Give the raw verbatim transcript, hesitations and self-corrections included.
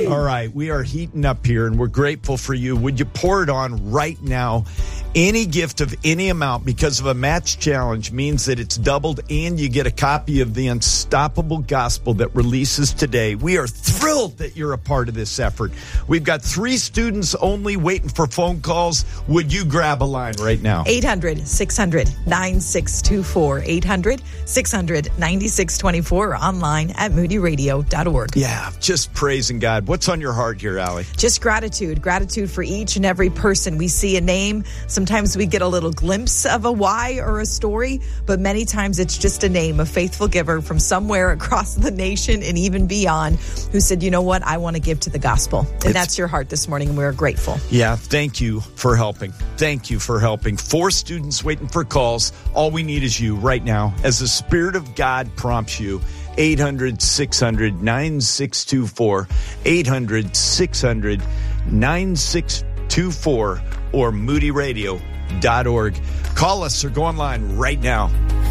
All right, we are heating up here, and we're grateful for you. Would you pour it on right now? Any gift of any amount because of a match challenge means that it's doubled, and you get a copy of the Unstoppable Gospel that releases today. We are thrilled that you're a part of this effort. We've got three students only waiting for phone calls. Would you grab a line right now? eight hundred, six hundred, nine six two four. eight hundred, six hundred, nine six two four, or online at moody radio dot org. Yeah, just praising God. What's on your heart here, Allie? Just gratitude. Gratitude for each and every person. We see a name. Sometimes we get a little glimpse of a why or a story, but many times it's just a name, a faithful giver from somewhere across the nation and even beyond who said, you know what, I want to give to the gospel. And It's, that's your heart this morning, and we're grateful. Yeah, thank you for helping. Thank you for helping. Four students waiting for calls. All we need is you right now. As the Spirit of God prompts you, eight hundred, six hundred, nine six two four, eight hundred, six hundred, nine six two four, or moody radio dot org. Call us or go online right now.